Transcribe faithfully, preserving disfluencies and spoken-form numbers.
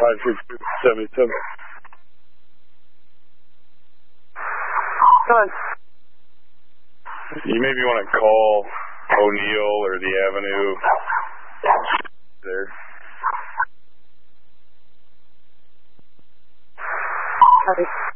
five six six seven seven. Go ahead. You maybe want to call O'Neill or the Avenue there. Copy.